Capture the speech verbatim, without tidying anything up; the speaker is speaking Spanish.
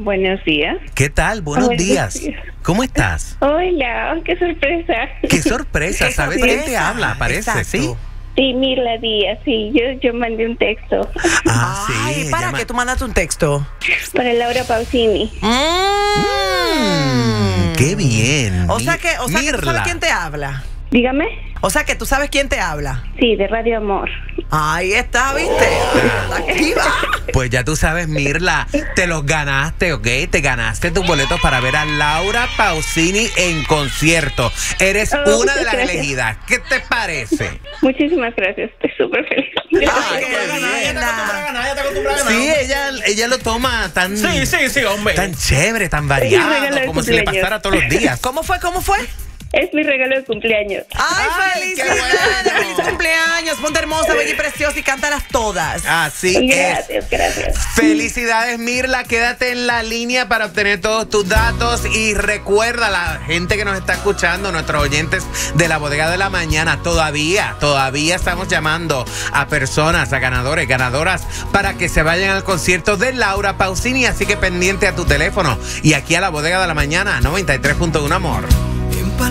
Buenos días. ¿Qué tal? Buenos, Buenos días. días. ¿Cómo estás? Hola, qué sorpresa. Qué sorpresa. Qué ¿Sabes sorpresa. quién te habla? Parece, Exacto. ¿sí? Sí, Mirla Díaz, sí, yo, yo mandé un texto Ah, sí. Ay, ¿para llama- qué tú mandaste un texto? para Laura Pausini. Mm. Qué bien. O sea que, o sea que tú Mirla. sabes quién te habla. Dígame. O sea que tú sabes quién te habla. Sí, de Radio Amor. Ahí está, ¿viste? Está activa. Pues ya tú sabes, Mirla, te los ganaste, ¿ok? Te ganaste tus boletos para ver a Laura Pausini en concierto. Eres Oh, una de muchas las gracias. elegidas. ¿Qué te parece? Muchísimas gracias, estoy súper feliz. Ay, qué linda. Sí, ella, ella lo toma tan, Sí, sí, sí, hombre. tan chévere, tan Es variado, mi regalo de como si le cumpleaños. pasara todos los días. ¿Cómo fue? ¿Cómo fue? Es mi regalo de cumpleaños. ¡Ay, Ay, qué felicidades! bueno. ¡Feliz cumpleaños! Ponte hermosa, bella y preciosa y cántalas todas. Así es. Gracias, gracias. Felicidades, Mirla. Quédate en la línea para obtener todos tus datos. Y recuerda, la gente que nos está escuchando, nuestros oyentes de la Bodega de la Mañana, todavía, todavía estamos llamando a personas, a ganadores, ganadoras, para que se vayan al concierto de Laura Pausini. Así que pendiente a tu teléfono. Y aquí a la Bodega de la Mañana, noventa y tres punto uno, amor.